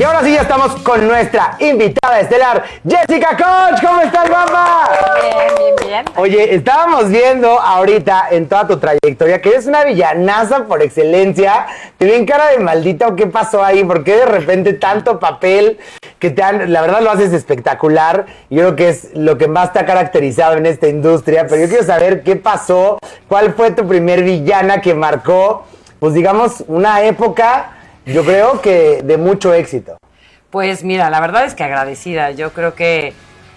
Y ahora sí ya estamos con nuestra invitada estelar, Jessica Koch. ¿Cómo estás, guapa? Bien. Oye, estábamos viendo ahorita en toda tu trayectoria que eres una villanaza por excelencia. ¿Te ven cara de maldita o qué pasó ahí? ¿Por qué de repente tanto papel que la verdad lo haces espectacular? Yo creo que es lo que más te ha caracterizado en esta industria, pero yo quiero saber qué pasó, cuál fue tu primer villana que marcó, pues digamos, una época, yo creo que de mucho éxito. Pues mira, la verdad es que agradecida. Yo creo que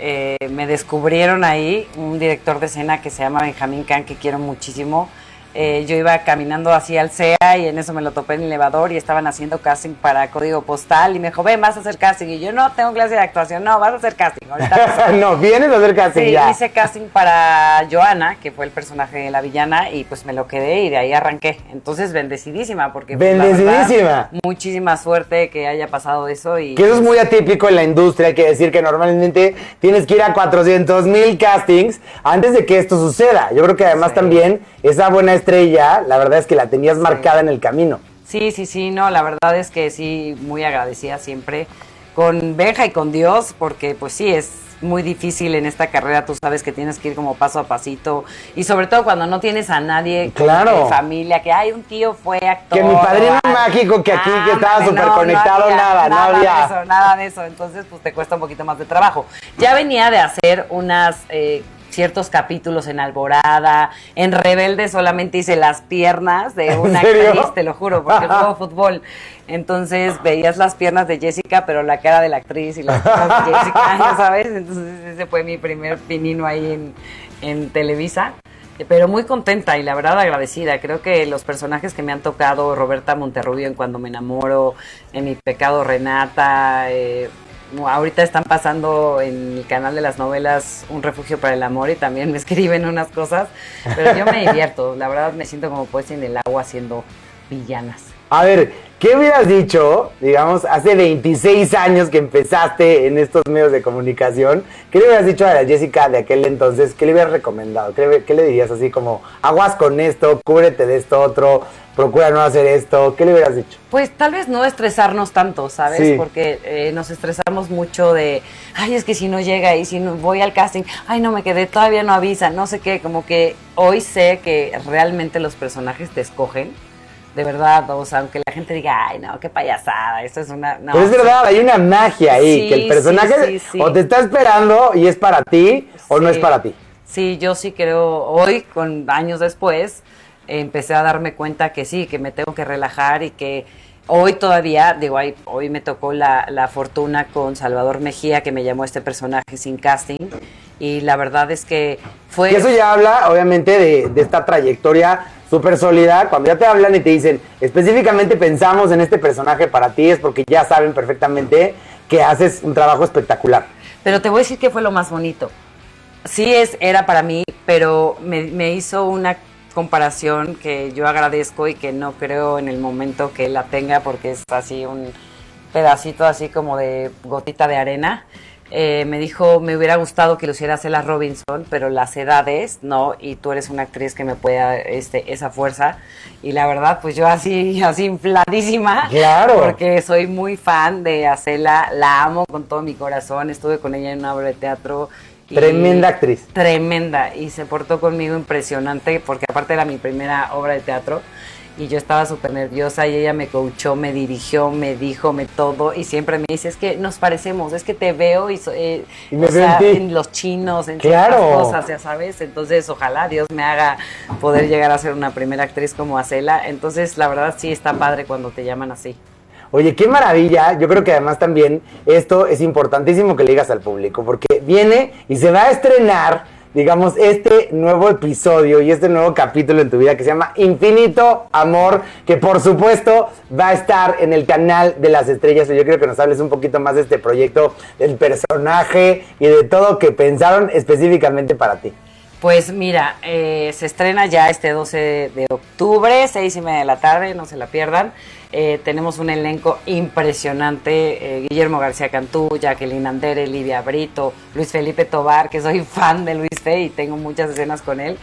me descubrieron ahí un director de escena que se llama Benjamín Can, que quiero muchísimo. Yo iba caminando así al CEA y en eso me lo topé en el elevador y estaban haciendo casting para Código Postal y me dijo, ven, vas a hacer casting. Y yo, no, tengo clase de actuación. No, vas a hacer casting. Ahorita no, vienes a hacer casting sí, ya. hice casting para Joana, que fue el personaje de la villana, y pues me lo quedé y de ahí arranqué. Entonces, bendecidísima, porque bendecidísima. Pues, la verdad, muchísima suerte que haya pasado eso. Y que eso es muy atípico en la industria, hay que decir que normalmente tienes que ir a 400,000 castings antes de que esto suceda. Yo creo que además también esa buena estrella, la verdad es que la tenías marcada en el camino. Sí, no, la verdad es que sí, muy agradecida siempre con Benja y con Dios, porque pues sí, es muy difícil en esta carrera, tú sabes que tienes que ir como paso a pasito, y sobre todo cuando no tienes a nadie, claro, de familia, que hay un tío fue actor. Que mi padrino mágico, que aquí que estaba súper conectado, no había. Nada de eso, entonces pues te cuesta un poquito más de trabajo. Ya venía de hacer unas... ciertos capítulos en Alborada, en Rebelde solamente hice las piernas de una actriz, te lo juro, porque juego fútbol. Entonces veías las piernas de Jessica, pero la cara de la actriz y las piernas de Jessica, ya sabes. Entonces ese fue mi primer pinino ahí en Televisa. Pero muy contenta y la verdad agradecida. Creo que los personajes que me han tocado, Roberta Monterrubio en Cuando me enamoro, en Mi pecado Renata, ahorita están pasando en el canal de las novelas Un refugio para el amor y también me escriben unas cosas, pero yo me divierto, la verdad me siento como pues en el agua haciendo villanas. A ver, ¿qué hubieras dicho, digamos, hace 26 años que empezaste en estos medios de comunicación? ¿Qué le hubieras dicho a la Jessica de aquel entonces? ¿Qué le hubieras recomendado? ¿Qué le dirías así como, aguas con esto, cúbrete de esto otro, procura no hacer esto? ¿Qué le hubieras dicho? Pues tal vez no estresarnos tanto, ¿sabes? Sí. Porque nos estresamos mucho de, ay, es que si no llega y si no voy al casting, ay, no me quedé, todavía no avisa, no sé qué, como que hoy sé que realmente los personajes te escogen. De verdad, o sea, aunque la gente diga, ay, no, qué payasada, esto es una... No, pero es verdad, hay una magia ahí, sí, que el personaje sí. o te está esperando y es para ti, o no es para ti. Sí, yo sí creo, hoy, con años después, empecé a darme cuenta que sí, que me tengo que relajar y que hoy todavía, digo, hoy me tocó la fortuna con Salvador Mejía, que me llamó este personaje sin casting, y la verdad es que fue... Y eso ya habla, obviamente, de esta trayectoria súper sólida. Cuando ya te hablan y te dicen, específicamente pensamos en este personaje para ti, es porque ya saben perfectamente que haces un trabajo espectacular. Pero te voy a decir que fue lo más bonito. Sí era para mí, pero me hizo una comparación que yo agradezco y que no creo en el momento que la tenga, porque es así un pedacito así como de gotita de arena. Me dijo, me hubiera gustado que lo hiciera Cela Robinson, pero las edades, no, y tú eres una actriz que me puede dar esa fuerza. Y la verdad, pues yo así infladísima, claro, porque soy muy fan de Cela, la amo con todo mi corazón, estuve con ella en una obra de teatro. Tremenda actriz. Tremenda, y se portó conmigo impresionante, porque aparte era mi primera obra de teatro, y yo estaba súper nerviosa, y ella me coachó, me dirigió, me dijo, todo, y siempre me dice, es que nos parecemos, es que te veo, y me o sea, veo en los chinos, en claro, ciertas cosas, ya sabes, entonces ojalá Dios me haga poder llegar a ser una primera actriz como Cela. Entonces la verdad sí está padre cuando te llaman así. Oye, qué maravilla. Yo creo que además también esto es importantísimo que le digas al público, porque viene y se va a estrenar, digamos, este nuevo episodio y este nuevo capítulo en tu vida que se llama Infinito Amor, que por supuesto va a estar en el canal de las estrellas. Y yo quiero que nos hables un poquito más de este proyecto, del personaje y de todo que pensaron específicamente para ti. Pues mira, se estrena ya este 12 de octubre, 6:30 de la tarde, no se la pierdan. Tenemos un elenco impresionante, Guillermo García Cantú, Jacqueline Andere, Livia Brito, Luis Felipe Tobar, que soy fan de Luis Fe y tengo muchas escenas con él.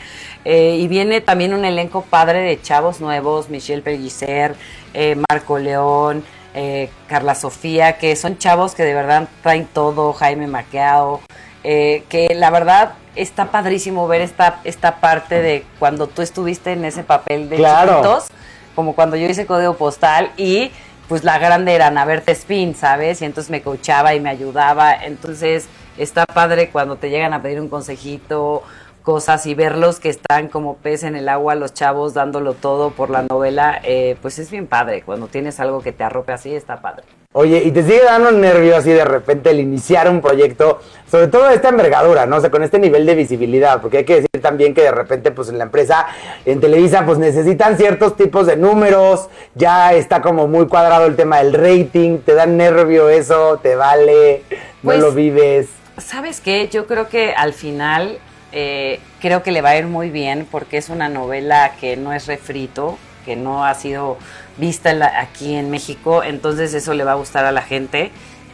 Y viene también un elenco padre de chavos nuevos, Michelle Pellicer, Marco León, Carla Sofía, que son chavos que de verdad traen todo, Jaime Maquiao, que la verdad está padrísimo ver esta parte de cuando tú estuviste en ese papel de chiquitos, como cuando yo hice Código Postal y pues la grande era Ana Berta Espín, ¿sabes? Y entonces me coachaba y me ayudaba, entonces está padre cuando te llegan a pedir un consejito, cosas, y verlos que están como pez en el agua, los chavos dándolo todo por la novela, pues es bien padre, cuando tienes algo que te arrope así, está padre. Oye, ¿y te sigue dando nervio así de repente el iniciar un proyecto, sobre todo de esta envergadura, ¿no? O sea, con este nivel de visibilidad, porque hay que decir también que de repente, pues en la empresa, en Televisa, pues necesitan ciertos tipos de números, ya está como muy cuadrado el tema del rating, ¿te da nervio eso? ¿Te vale? ¿No pues, lo vives? ¿Sabes qué? Yo creo que al final, creo que le va a ir muy bien, porque es una novela que no es refrito, que no ha sido vista aquí en México, entonces eso le va a gustar a la gente.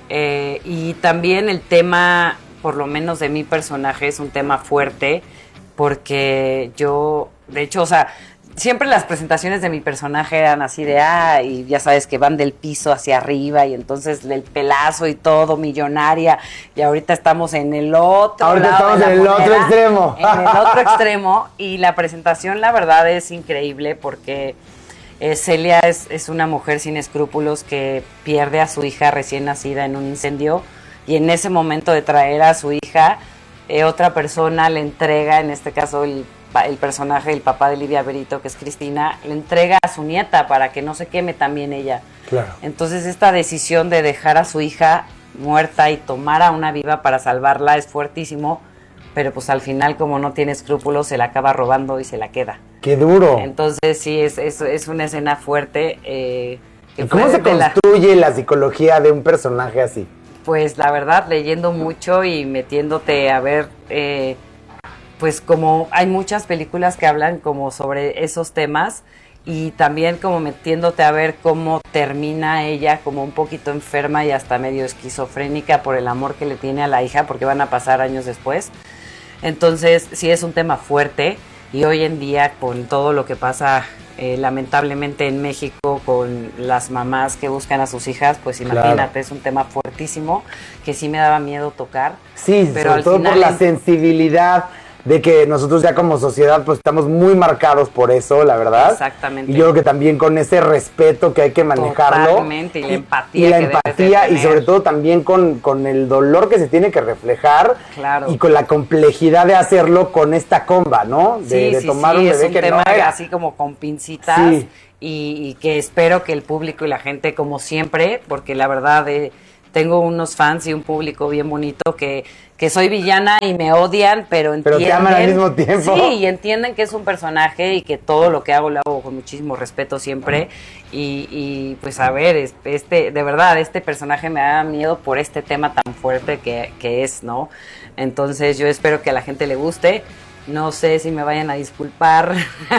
Y también el tema, por lo menos de mi personaje, es un tema fuerte, porque yo, de hecho, o sea, siempre las presentaciones de mi personaje eran así de, y ya sabes que van del piso hacia arriba, y entonces el pelazo y todo, millonaria, y ahorita estamos en el otro lado estamos de la en el moneda, otro extremo. En el otro extremo, y la presentación, la verdad, es increíble, porque Celia es una mujer sin escrúpulos que pierde a su hija recién nacida en un incendio, y en ese momento de traer a su hija, otra persona le entrega, en este caso el personaje, el papá de Lidia Berito, que es Cristina, le entrega a su nieta para que no se queme también ella. Claro. Entonces esta decisión de dejar a su hija muerta y tomar a una viva para salvarla es fuertísimo, pero pues al final, como no tiene escrúpulos, se la acaba robando y se la queda. ¡Qué duro! Entonces sí, es una escena fuerte. ¿Y cómo se construye la psicología de un personaje así? Pues la verdad, leyendo mucho y metiéndote a ver, pues como hay muchas películas que hablan como sobre esos temas, y también como metiéndote a ver cómo termina ella como un poquito enferma y hasta medio esquizofrénica por el amor que le tiene a la hija, porque van a pasar años después. Entonces sí es un tema fuerte, y hoy en día con todo lo que pasa lamentablemente en México con las mamás que buscan a sus hijas, pues imagínate, claro, es un tema fuertísimo que sí me daba miedo tocar. Sí, pero sobre todo por la sensibilidad de que nosotros ya como sociedad pues estamos muy marcados por eso, la verdad. Exactamente. Y yo creo que también con ese respeto que hay que manejarlo. Totalmente, y la empatía. Y la empatía, y sobre todo también con el dolor que se tiene que reflejar. Claro. Y con la complejidad de hacerlo con esta comba, ¿no? De tomar un bebé que no era. Así como con pincitas. Sí. Y que espero que el público y la gente, como siempre, porque la verdad tengo unos fans y un público bien bonito que soy villana y me odian, pero entienden. Pero te aman al mismo tiempo. Sí, y entienden que es un personaje y que todo lo que hago lo hago con muchísimo respeto siempre. Y pues a ver, de verdad, este personaje me da miedo por este tema tan fuerte que es, ¿no? Entonces yo espero que a la gente le guste. No sé si me vayan a disculpar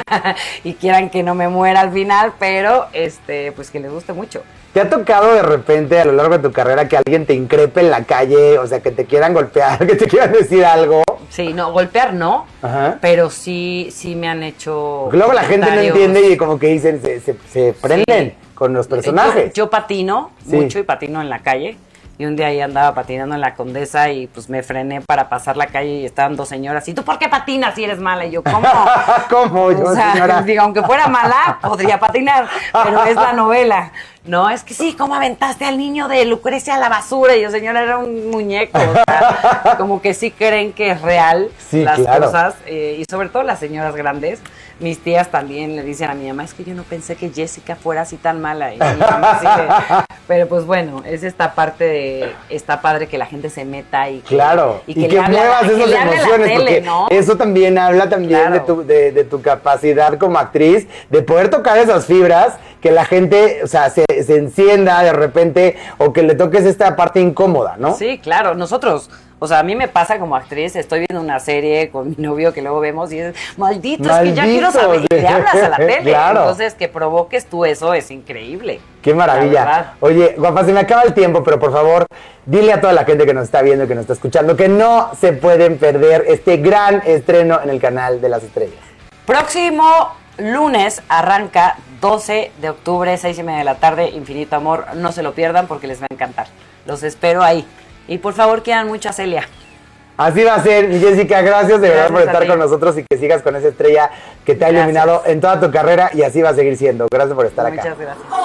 y quieran que no me muera al final, pero pues que les guste mucho. ¿Te ha tocado de repente a lo largo de tu carrera que alguien te increpe en la calle, o sea, que te quieran golpear, que te quieran decir algo? Sí, no, golpear no, ajá, pero sí me han hecho. Porque luego la gente no entiende y como que dicen, se prenden, sí, con los personajes. Yo patino mucho y patino en la calle. Y un día ahí andaba patinando en la Condesa y pues me frené para pasar la calle y estaban dos señoras. ¿Y tú por qué patinas si eres mala? Y yo, ¿cómo? ¿Cómo? Yo, o sea, señora. Digo, aunque fuera mala, podría patinar, pero es la novela. No, es que sí, ¿cómo aventaste al niño de Lucrecia a la basura? Y yo, señora, era un muñeco. O sea, como que sí creen que es real, sí, las claro, cosas. Y sobre todo las señoras grandes. Mis tías también le dicen a mi mamá, es que yo no pensé que Jessica fuera así tan mala. Y mi mamá sí pero pues bueno, es esta parte de, está padre que la gente se meta y que, claro, y que muevas esas emociones, tele, porque ¿no? Eso también habla también claro, de tu capacidad como actriz, de poder tocar esas fibras, que la gente, o sea, se encienda de repente, o que le toques esta parte incómoda, ¿no? Sí, claro, nosotros... O sea, a mí me pasa como actriz, estoy viendo una serie con mi novio que luego vemos y es, maldito, es que ya quiero saber, y le hablas a la tele. Claro. Entonces, que provoques tú eso es increíble. Qué maravilla. Oye, guapa, se me acaba el tiempo, pero por favor, dile a toda la gente que nos está viendo y que nos está escuchando que no se pueden perder este gran estreno en el canal de las estrellas. Próximo lunes arranca 12 de octubre, 6:30 de la tarde, Infinito Amor. No se lo pierdan porque les va a encantar. Los espero ahí. Y por favor, quieran mucho a Celia. Así va a ser, Jessica, gracias de verdad por estar con nosotros y que sigas con esa estrella que te ha iluminado en toda tu carrera y así va a seguir siendo. Gracias por estar acá. Muchas gracias.